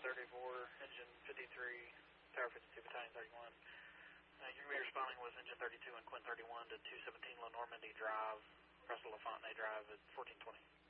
34, engine 53, Tower 52, Battalion 31. You're going to be responding with engine 32 and Quinn 31 to 217 La Normandy Drive, Russell LaFontaine Drive at 1420.